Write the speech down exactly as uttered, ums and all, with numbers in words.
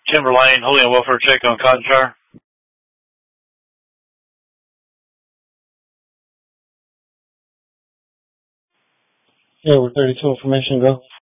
Timberlane, holding a welfare check on Cottonshire. Yeah, we're thirty-two information, go.